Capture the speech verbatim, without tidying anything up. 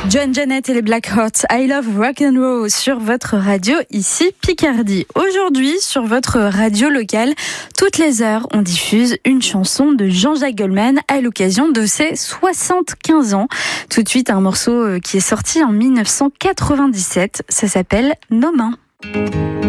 John Jennette et les Black Hearts, I Love Rock and Roll sur votre radio, ici Picardie. Aujourd'hui, sur votre radio locale, toutes les heures, on diffuse une chanson de Jean-Jacques Goldman à l'occasion de ses soixante-quinze ans. Tout de suite, un morceau qui est sorti en dix-neuf cent quatre-vingt-dix-sept, ça s'appelle Nos mains.